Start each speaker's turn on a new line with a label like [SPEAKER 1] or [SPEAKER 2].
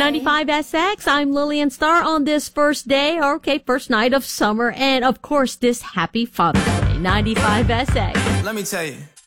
[SPEAKER 1] 95SX. I'm Lillian Starr on this first night of summer, and of course, this happy Father's Day. 95SX.
[SPEAKER 2] Let me tell you.